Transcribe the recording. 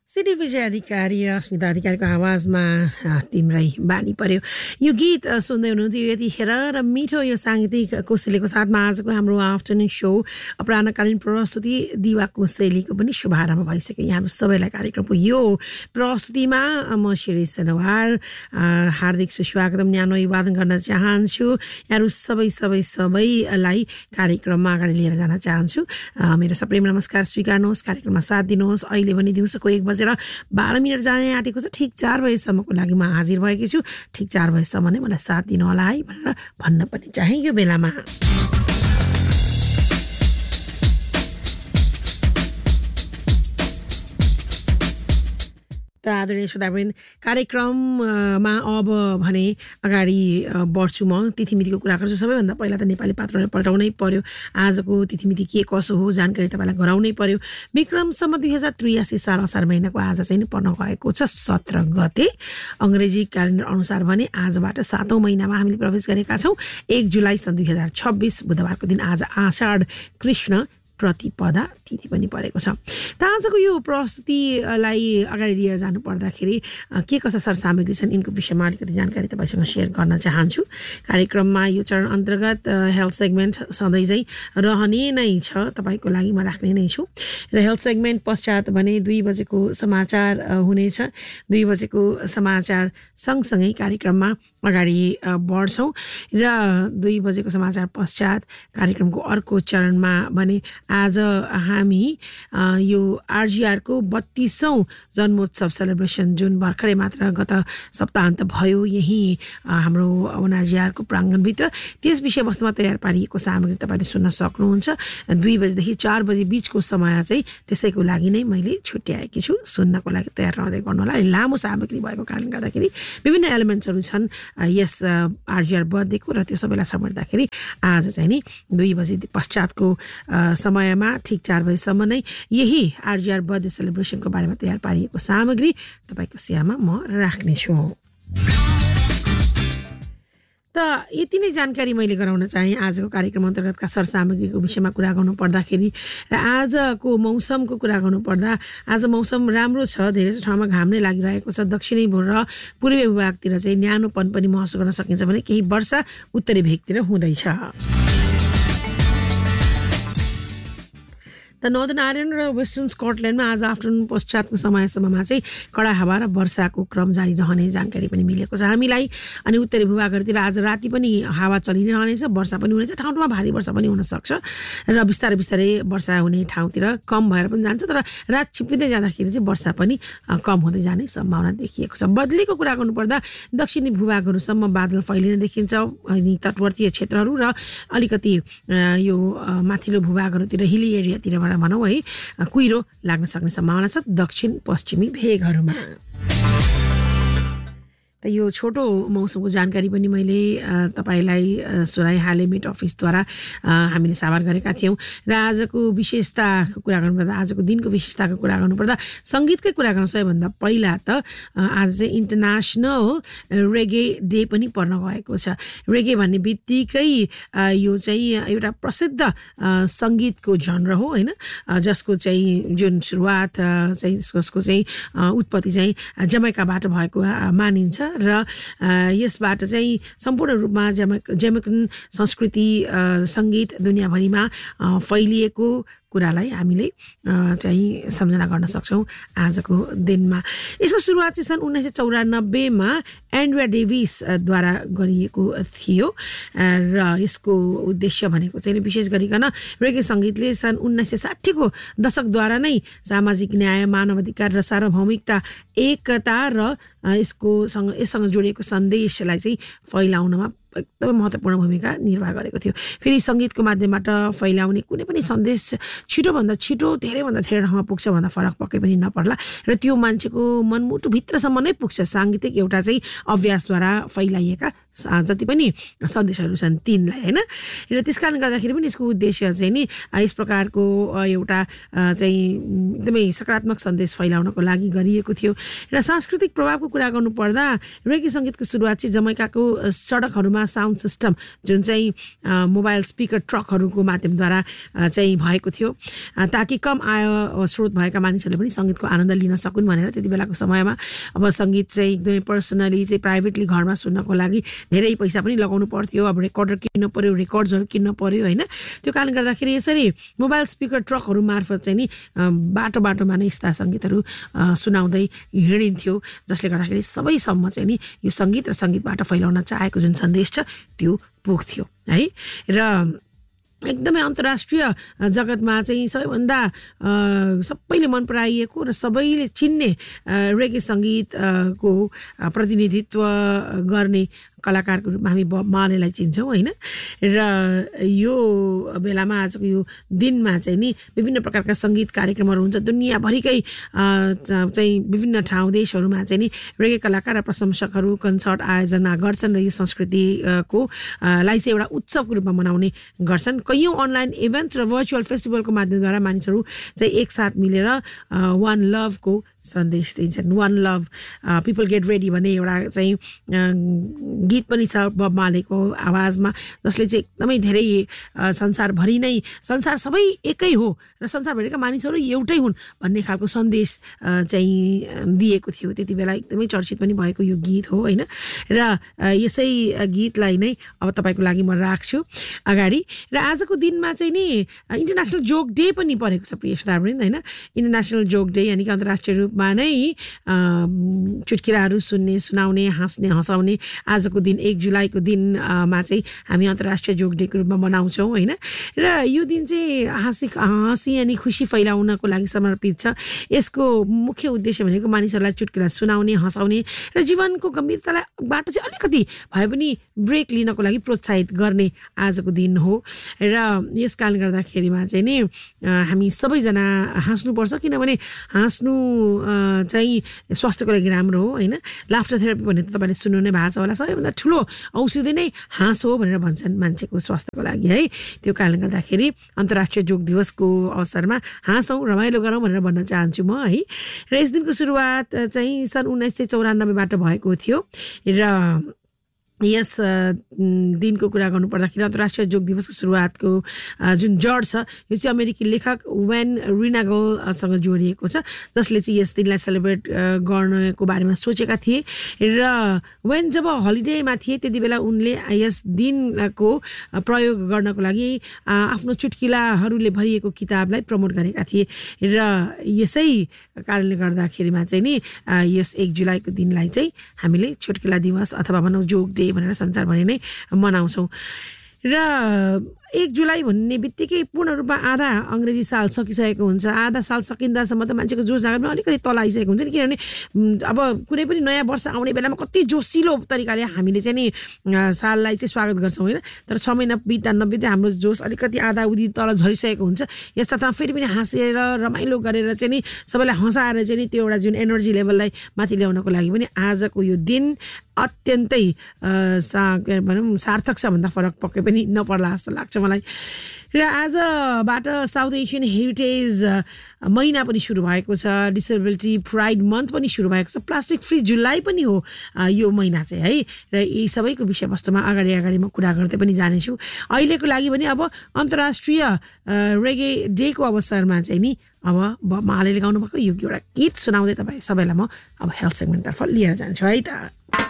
CD विजय अधिकारी र अस्मिता अधिकारीको आवाजमा तिम्रै बानी पर्यो। यो गीत सुन्दै हुनुहुन्थ्यो यतिखेर र मिठो यो साङ्गीतिक कोसेलीको साथमा आजको हाम्रो आफ्टरनुन सो अपराह्नकालीन प्रस्तुति दिवा कोसेलीको पनि शुभारम्भ भइसक्यो। यहाँहरू सबैलाई कार्यक्रमको यो प्रस्तुतिमा म शिरीष नेवार हार्दिक सुस्वागतम न्यानो अभिवादन गर्न चाहन्छु। यहाँहरू सबैलाई कार्यक्रममा अगाडि लिएर जान चाहन्छु। मेरो सप्रेम नमस्कार स्वीकार्नुहोस्, कार्यक्रममा साथ दिनुहोस्। अहिले पनि दिउँसोको 1:12 जाने आँटेको छ। ठिक 4 बजेसम्मको लागि म हाजिर भएकी छु। ठिक 4 बजेसम्म नै मलाई साथ दिनु होला है भनेर भन्न पनि चाहे यो बेलामा। त आदरणीय श्रोतावृन्द, कार्यक्रममा अब भने अगाडि बढ्छु म। तिथिमितिको कुरा गर्छु। सबैभन्दा पहिला त नेपाली पात्रहरू पल्टाउनै पर्यो। आजको तिथिमिति के कसो हो जानकारी तपाईँलाई गराउनै पर्यो। विक्रमसम्म 2083 साल असार महिनाको आज चाहिँ पर्न गएको छ 17 गते। अङ्ग्रेजी क्यालेन्डर अनुसार भने आजबाट 7औं महिनामा हामीले प्रवेश गरेका छौँ। 1 जुलाई सन् 2026 बुधबारको दिन आज आषाढ कृष्ण प्रतिपदा तिथि पनि परेको छ। त आजको यो प्रस्तुतिलाई अगाडि लिएर जानु पर्दाखेरि के कस्ता सरसामग्री छन् यिनको विषयमा अलिकति जानकारी तपाईँसँग सेयर गर्न चाहन्छु। कार्यक्रममा यो चरण अन्तर्गत हेल्थ सेगमेन्ट सधैँ चाहिँ रहने नै छ, तपाईँको लागि म राख्ने नै छु। र हेल्थ सेगमेन्ट पश्चात भने 2 बजेको समाचार हुनेछ। 2 बजेको समाचार सँगसँगै कार्यक्रममा अगाडि बढ्छौँ र 2 बजेको समाचार पश्चात कार्यक्रमको अर्को चरणमा भने आज हामी यो आरजीआरको 32औं जन्मोत्सव सेलिब्रेसन जुन भर्खरै मात्र गत सप्ताहन्त भयो यही हाम्रो आरजीआरको प्राङ्गणभित्र, त्यस विषयवस्तुमा तयार पारिएको सामग्री तपाईँले सुन्न सक्नुहुन्छ। 2 बजेदेखि 4 बजे बिचको समय चाहिँ त्यसैको लागि नै मैले छुट्याएकी छु। सुन्नको लागि तयार रहँदै गर्नु होला। लामो सामग्री भएको कारणले गर्दाखेरि विभिन्न एलिमेन्ट्सहरू छन् यस आरजीआर बर्थडेको, र त्यो सबैलाई समेट्दाखेरि आज चाहिँ नि 2 बजे पश्चातको समयमा ठिक 4 बजेसम्म नै यही आरजीआर बर्थडे सेलिब्रेसनको बारेमा तयार पारिएको सामग्री तपाईँको सेवामा म राख्नेछु। त यति नै जानकारी मैले गराउन चाहेँ आजको कार्यक्रम अन्तर्गतका सरसामग्रीको विषयमा कुरा गर्नु पर्दाखेरि। र आजको मौसमको कुरा गर्नुपर्दा आज मौसम राम्रो छ। धेरै ठाउँमा घाम नै लागिरहेको छ। दक्षिणी र पूर्वी भूभागतिर चाहिँ न्यानोपन पनि महसुस गर्न सकिन्छ भने केही वर्षा उत्तरी भेगतिर हुँदैछ। त नर्दर्न आयरल्यान्ड र वेस्टर्न स्कटल्यान्डमा आज आफ्टरनुन पश्चातको समयसम्ममा चाहिँ कडा हावा र वर्षाको क्रम जारी रहने जानकारी पनि मिलेको छ हामीलाई। अनि उत्तरी भूभागहरूतिर आज राति पनि हावा चलि नै रहनेछ, वर्षा पनि हुनेछ। ठाउँ ठाउँमा भारी वर्षा पनि हुनसक्छ र बिस्तारै बिस्तारै वर्षा हुने ठाउँतिर कम भएर पनि जान्छ, तर रात छिप्पिँदै जाँदाखेरि चाहिँ वर्षा पनि कम हुँदै जाने सम्भावना देखिएको छ। बदलीको कुरा गर्नुपर्दा दक्षिणी भूभागहरूसम्म बादल फैलिने देखिन्छ। अनि तटवर्तीय क्षेत्रहरू र अलिकति यो माथिल्लो भूभागहरूतिर हिली एरियातिर भनौँ है कुहिरो लाग्न सक्ने सम्भावना छ दक्षिण पश्चिमी भेगहरूमा। त यो छोटो मौसमको जानकारी पनि मैले तपाईँलाई सुनाइहालेँ। मेट अफिसद्वारा हामीले साभार गरेका थियौँ। र आजको विशेषताको कुरा गर्नुपर्दा आजको दिनको विशेषताको कुरा गर्नुपर्दा सङ्गीतकै कुरा गर्नु सबैभन्दा पहिला त आज चाहिँ इन्टरनेसनल रेगे डे पनि पर्न गएको छ। रेगे भन्ने बित्तिकै यो चाहिँ एउटा प्रसिद्ध सङ्गीतको जनर हो होइन, जसको चाहिँ जुन सुरुवात चाहिँ यसको चाहिँ उत्पत्ति चाहिँ जमैकाबाट भएको मानिन्छ। र यसबाट चाहिँ सम्पूर्ण रूपमा जमैकन संस्कृति सङ्गीत दुनियाँभरिमा फैलिएको कुरालाई हामीले चाहिँ सम्झना गर्न सक्छौँ आजको दिनमा। यसको सुरुवात चाहिँ सन् 1994मा एन्ड्रिया डेभिसद्वारा गरिएको थियो र यसको उद्देश्य भनेको चाहिँ विशेष गरिकन रेगे सङ्गीतले सन् 1960को दशकद्वारा नै सामाजिक न्याय, मानवाधिकार र सार्वभौमिकता, एकता र यससँग जोडिएको सन्देशलाई चाहिँ फैलाउनमा एकदमै महत्त्वपूर्ण भूमिका निर्वाह गरेको थियो। फेरि सङ्गीतको माध्यमबाट फैलाउने कुनै पनि सन्देश छिटोभन्दा छिटो धेरैभन्दा धेरै ठाउँमा पुग्छ भन्दा फरक पक्कै पनि नपर्ला र त्यो मान्छेको मनमुटु भित्रसम्म नै पुग्छ। साङ्गीतिक एउटा चाहिँ अभ्यासद्वारा फैलाइएका जति पनि सन्देशहरू छन् तिनलाई होइन। र त्यस कारणले गर्दाखेरि पनि यसको उद्देश्य चाहिँ नि यस प्रकारको एउटा चाहिँ एकदमै सकारात्मक सन्देश फैलाउनको लागि गरिएको थियो। र सांस्कृतिक प्रभावको कुरा गर्नुपर्दा रेगे सङ्गीतको सुरुवात चाहिँ जमैकाको सडकहरूमा नेपालमा साउन्ड सिस्टम जुन चाहिँ मोबाइल स्पिकर ट्रकहरूको माध्यमद्वारा चाहिँ भएको थियो ताकि कम आय स्रोत भएका मानिसहरूले पनि सङ्गीतको आनन्द लिन सकुन् भनेर त्यति बेलाको समयमा अब सङ्गीत चाहिँ एकदमै पर्सनली चाहिँ प्राइभेटली घरमा सुन्नको लागि धेरै पैसा पनि लगाउनु पर्थ्यो अब रेकर्डर किन्नु पर्यो रेकर्ड्सहरू किन्नु पर्यो होइन त्यो कारणले गर्दाखेरि यसरी मोबाइल स्पिकर ट्रकहरू मार्फत चाहिँ नि बाटो बाटोमा नै यस्ता सङ्गीतहरू सुनाउँदै हिँडिन्थ्यो जसले गर्दाखेरि सबैसम्म चाहिँ नि यो सङ्गीत र सङ्गीतबाट फैलाउन चाहेको जुन सन्देश छ त्यो पुग्थ्यो है र एकदमै अन्तर्राष्ट्रिय जगतमा चाहिँ सबैभन्दा सबैले मन पराइएको र सबैले चिन्ने रेगे सङ्गीतको प्रतिनिधित्व गर्ने कलाकारको रूपमा हामी बब मार्लेलाई चिन्छौँ होइन र यो बेलामा आजको यो दिनमा चाहिँ नि विभिन्न प्रकारका सङ्गीत कार्यक्रमहरू हुन्छ दुनियाँभरिकै चाहिँ विभिन्न ठाउँ देशहरूमा चाहिँ नि रेगे कलाकार र प्रशंसकहरू कन्सर्ट आयोजना गर्छन् र यो संस्कृतिको लाई चाहिँ एउटा उत्सवको रूपमा मनाउने गर्छन् कैयौँ अनलाइन इभेन्ट्स र भर्चुअल फेस्टिभलको माध्यमद्वारा मानिसहरू चाहिँ एकसाथ मिलेर वान लभको सन्देश दिन्छन् one love people get ready भन्ने एउटा चाहिँ गीत पनि छ बब मार्लेको आवाजमा जसले चाहिँ एकदमै धेरै संसारभरि नै संसार सबै एकै हो र संसारभरिका मानिसहरू एउटै हुन् भन्ने खालको सन्देश चाहिँ दिएको थियो त्यति बेला एकदमै चर्चित पनि भएको यो गीत हो होइन र यसै गीतलाई नै अब तपाईँको लागि म राख्छु अगाडि र आजको दिनमा चाहिँ नि इन्टरनेसनल जोक डे पनि परेको छ प्रिय श्रोतावृन्द होइन इन्टरनेसनल जोक डे यानि कि अन्तर्राष्ट्रिय रूपमा नै चुटकिलाहरू सुन्ने सुनाउने हाँस्ने हँसाउने आजको दिन 1 जुलाईको दिनमा चाहिँ हामी अन्तर्राष्ट्रिय जोक डेको रूपमा मनाउँछौँ होइन र यो दिन चाहिँ हाँसी अनि खुसी फैलाउनको लागि समर्पित छ यसको मुख्य उद्देश्य भनेको मानिसहरूलाई चुटकिला सुनाउने हँसाउने र जीवनको गम्भीरताबाट चाहिँ अलिकति भए पनि ब्रेक लिनको लागि प्रोत्साहित गर्ने आजको दिन हो र यस कारणले गर्दाखेरिमा चाहिँ नि हामी सबैजना हाँस्नुपर्छ किनभने हाँस्नु चाहिँ स्वास्थ्यको लागि राम्रो हो होइन लाफ्टर थेरापी भन्ने त तपाईँले सुन्नु नै भएको छ होला सबैभन्दा ठुलो औषधि नै हाँस हो भनेर भन्छन् मान्छेको स्वास्थ्यको लागि है त्यो कारणले गर्दाखेरि अन्तर्राष्ट्रिय जोक दिवसको अवसरमा हाँसौँ रमाइलो गरौँ भनेर भन्न चाहन्छु म है र यस दिनको सुरुवात चाहिँ सन् 1994बाट भएको थियो र यस दिनको कुरा गर्नुपर्दाखेरि अन्तर्राष्ट्रिय जोक दिवसको सुरुवातको जुन जड छ यो चाहिँ अमेरिकी लेखक वेन रिनागलसँग जोडिएको छ जसले चाहिँ यस दिनलाई सेलिब्रेट गर्नको बारेमा सोचेका थिए र वेन जब हलिडेमा थिए त्यति बेला उनले यस दिनको प्रयोग गर्नको लागि आफ्नो चुटकिलाहरूले भरिएको किताबलाई प्रमोट गरेका थिए र यसै कारणले गर्दाखेरिमा चाहिँ नि यस 1 जुलाईको दिनलाई चाहिँ हामीले चुटकिला दिवस अथवा भनौँ जोक डे भनेर संसारभरि नै मनाउँछौँ र 1 जुलाई भन्ने बित्तिकै पूर्ण रूपमा आधा अङ्ग्रेजी साल सकिसकेको हुन्छ आधा साल सकिँदासम्म त मान्छेको जोस जागर पनि अलिकति तल आइसकेको हुन्छ नि किनभने अब कुनै पनि नयाँ वर्ष आउने बेलामा कति जोसिलो तरिकाले हामीले चाहिँ नि साललाई चाहिँ स्वागत गर्छौँ होइन तर 6 महिना बित्दा नबित्दै हाम्रो जोस अलिकति आधा उधी तल झरिसकेको हुन्छ यसमा फेरि पनि हाँसेर रमाइलो गरेर चाहिँ नि सबैलाई हँसाएर चाहिँ नि त्यो एउटा जुन एनर्जी लेभललाई माथि ल्याउनको लागि पनि आजको यो दिन अत्यन्तै भनौँ सार्थक छ भन्दा फरक पक्कै पनि नपर्ला जस्तो लाग्छ मलाई र आजबाट साउथ एसियन हेरिटेज महिना पनि सुरु भएको छ डिसेबिलिटी प्राइड मन्थ पनि सुरु भएको छ प्लास्टिक फ्री जुलाई पनि हो यो महिना चाहिँ है र यी सबैको विषयवस्तुमा अगाडि म कुरा गर्दै पनि जानेछु अहिलेको लागि पनि अब अन्तर्राष्ट्रिय रेगे डेको अवसरमा चाहिँ नि अब माले गाउनु भएको यो एउटा गीत सुनाउँदै तपाईँ सबैलाई म अब हेल्थ सेगमेन्टतर्फ लिएर जान्छु है त